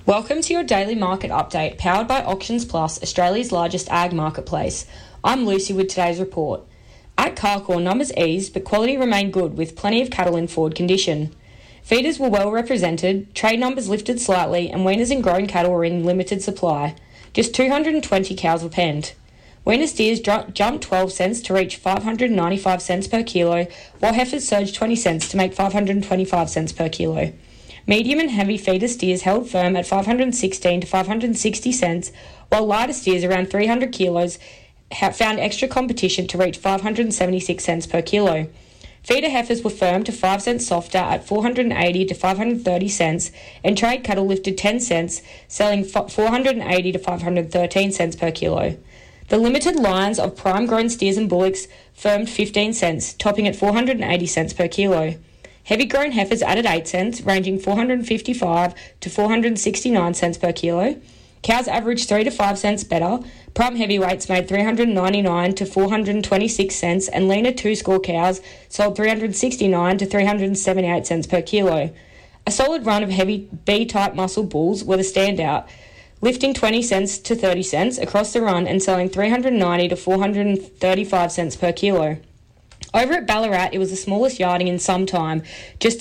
Welcome to your daily market update, powered by Auctions Plus, Australia's largest ag marketplace. I'm Lucy with today's report. At Carcoar, numbers eased, but quality remained good, with plenty of cattle in forward condition. Feeders were well represented, trade numbers lifted slightly, and weaners and grown cattle were in limited supply. Just 220 cows were penned. Weaner steers jumped 12 cents to reach 595 cents per kilo, while heifers surged 20 cents to make 525 cents per kilo. Medium and heavy feeder steers held firm at 516 to 560 cents, while lighter steers around 300 kilos found extra competition to reach 576 cents per kilo. Feeder heifers were firm to 5 cents softer at 480 to 530 cents, and trade cattle lifted 10 cents, selling 480 to 513 cents per kilo. The limited lines of prime grown steers and bullocks firmed 15 cents, topping at 480 cents per kilo. Heavy grown heifers added 8 cents, ranging 455 to 469 cents per kilo. Cows averaged 3 to 5 cents better. Prime heavyweights made 399 to 426 cents, and leaner two-score cows sold 369 to 378 cents per kilo. A solid run of heavy B-type muscle bulls were the standout, lifting 20 cents to 30 cents across the run and selling 390 to 435 cents per kilo. Over at Ballarat, it was the smallest yarding in some time, just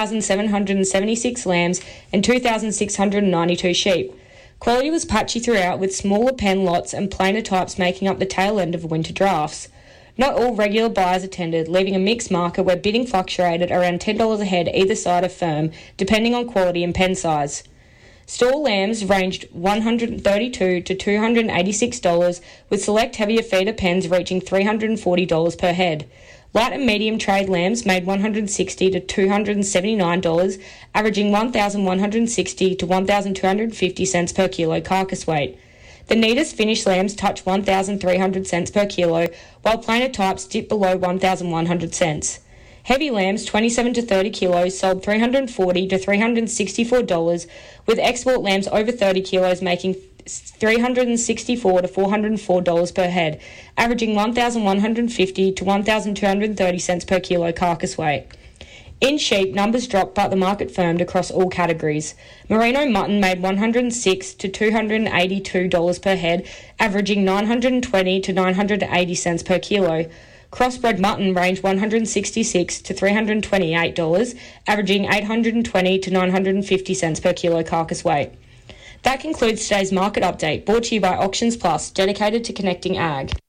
3,776 lambs and 2,692 sheep. Quality was patchy throughout, with smaller pen lots and plainer types making up the tail end of winter drafts. Not all regular buyers attended, leaving a mixed market where bidding fluctuated around $10 a head either side of firm, depending on quality and pen size. Stall lambs ranged $132 to $286, with select heavier feeder pens reaching $340 per head. Light and medium trade lambs made $160 to $279, averaging $1,160 to $1,250 cents per kilo carcass weight. The neatest finished lambs touched 1,300 cents per kilo, while plainer types dipped below 1,100 cents. Heavy lambs, 27 to 30 kilos, sold $340 to $364, with export lambs over 30 kilos making $364 to $404 per head, averaging $1,150 to $1,230 cents per kilo carcass weight. In sheep, numbers dropped, but the market firmed across all categories. Merino mutton made $106 to $282 per head, averaging $920 to $980 cents per kilo. Crossbred mutton ranged $166 to $328, averaging $820 to $950 cents per kilo carcass weight. That concludes today's market update, brought to you by Auctions Plus, dedicated to connecting ag.